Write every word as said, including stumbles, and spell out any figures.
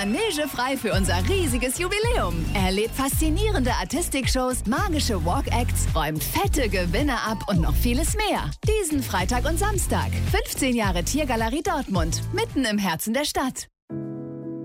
Manege frei für unser riesiges Jubiläum. Erlebt faszinierende Artistikshows, magische Walk-Acts, räumt fette Gewinne ab und noch vieles mehr. Diesen Freitag und Samstag. fünfzehn Jahre Tiergalerie Dortmund, mitten im Herzen der Stadt.